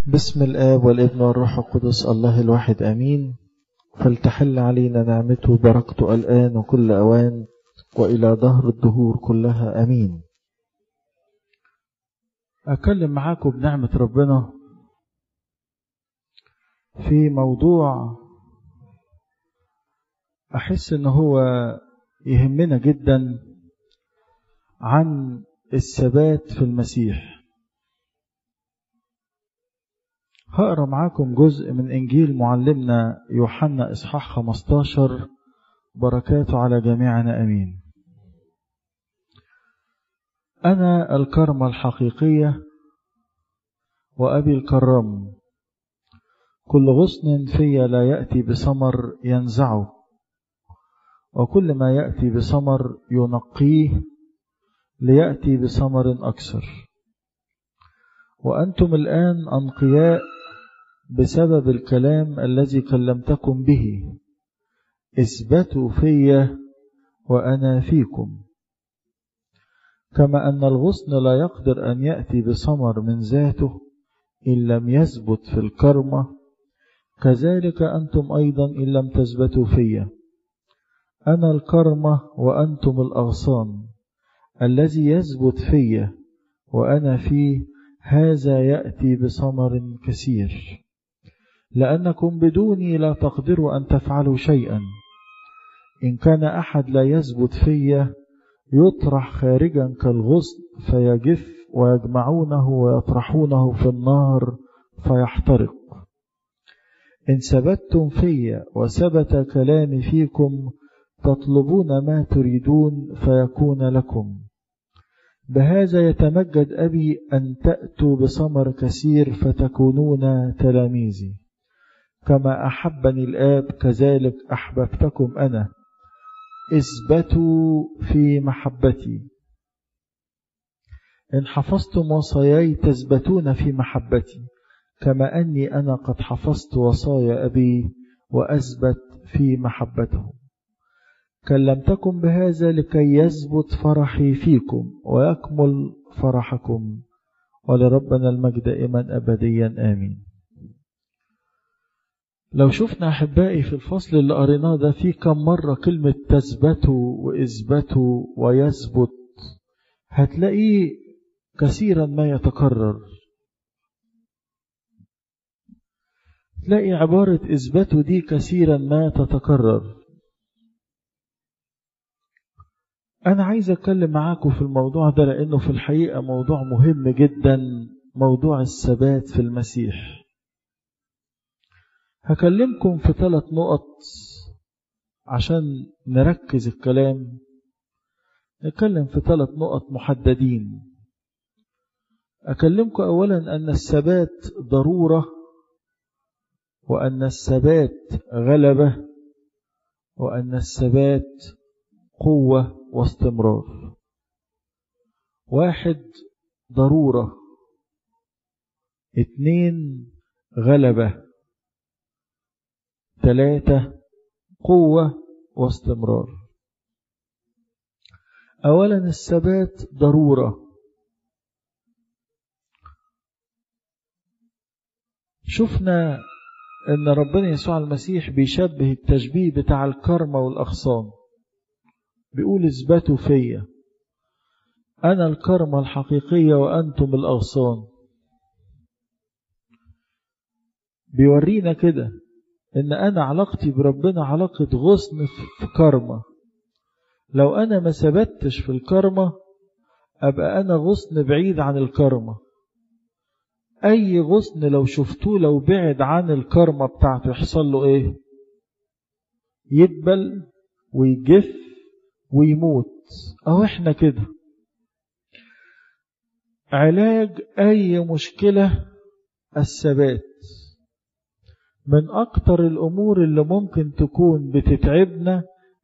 بسم الآب والابن والروح القدس الله الواحد آمين. فلتحل علينا نعمته بركته الآن وكل أوان وإلى دهر الدهور كلها آمين. أكلم معاكم بنعمة ربنا في موضوع أحس إنه هو يهمنا جدا عن الثبات في المسيح. هقرأ معاكم جزء من إنجيل معلمنا يوحنا إصحاح 15 بركاته على جميعنا أمين. أنا الكرمة الحقيقية وأبي الكرم، كل غصن في لا يأتي بثمر ينزعه، وكل ما يأتي بثمر ينقيه ليأتي بثمر أكثر. وأنتم الآن أنقياء بسبب الكلام الذي كلمتكم به، اثبتوا في وأنا فيكم. كما أن الغصن لا يقدر أن يأتي بثمر من ذاته إن لم يثبت في الكرمة، كذلك أنتم أيضا إن لم تثبتوا في. أنا الكرمة وأنتم الأغصان، الذي يثبت في وأنا فيه هذا يأتي بثمر كثير، لأنكم بدوني لا تقدروا أن تفعلوا شيئا. إن كان أحد لا يثبت في يطرح خارجا كالغصن فيجف، ويجمعونه ويطرحونه في النار فيحترق. إن ثبتتم في وثبت كلامي فيكم تطلبون ما تريدون فيكون لكم. بهذا يتمجد أبي أن تأتوا بثمر كثير فتكونون تلاميذي. كما أحبني الآب كذلك أحببتكم أنا، اثبتوا في محبتي. إن حفظتم وصاياي تثبتون في محبتي، كما أني أنا قد حفظت وصايا أبي وأثبت في محبته. كلمتكم بهذا لكي يثبت فرحي فيكم ويكمل فرحكم، ولربنا المجد دائما أبديا آمين. لو شفنا أحبائي في الفصل اللي قريناه ده في كم مرة كلمة تثبتوا وإثبتوا ويثبت، هتلاقيه كثيرا ما يتكرر. تلاقي عبارة إثبتوا دي كثيرا ما تتكرر. أنا عايز أتكلم معاكم في الموضوع ده لأنه في الحقيقة موضوع مهم جدا، موضوع الثبات في المسيح. هكلمكم في 3 نقط عشان نركز الكلام. نتكلم في 3 نقط محددين. أكلمكم أولا أن الثبات ضرورة، وأن الثبات غلبة، وأن الثبات قوة واستمرار. 1 ضرورة، 2 غلبة، 3 قوة واستمرار. أولا الثبات ضرورة. شفنا أن ربنا يسوع المسيح بيشبه التشبيه بتاع الكرمة والأغصان، بيقول اثبتوا فيا. أنا الكرمة الحقيقية وأنتم الأغصان. بيورينا كده إن أنا علاقتي بربنا علاقة غصن في كرمة. لو أنا ما ثبتش في الكرمة أبقى أنا غصن بعيد عن الكرمة. أي غصن لو شفتوه لو بعد عن الكرمة بتاعته يحصل له إيه؟ يدبل ويجف ويموت. أهو إحنا كده. علاج أي مشكلة الثبات. من أكتر الأمور اللي ممكن تكون بتتعبنا